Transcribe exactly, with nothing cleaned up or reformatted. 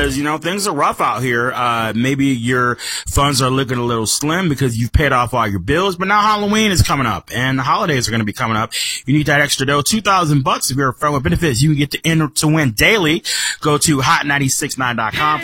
because, you know, things are rough out here. Uh, maybe your funds are looking a little slim because you've paid off all your bills, but now Halloween is coming up and the holidays are going to be coming up. You need that extra dough. two thousand bucks if you're a friend with benefits. You can get to enter to win daily. Go to hot nine six nine dot com.